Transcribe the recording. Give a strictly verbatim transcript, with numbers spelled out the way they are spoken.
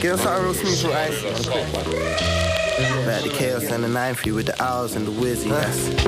Get us something real smooth for ice. Back to chaos and the nine three with the owls and the whizzy. Yes.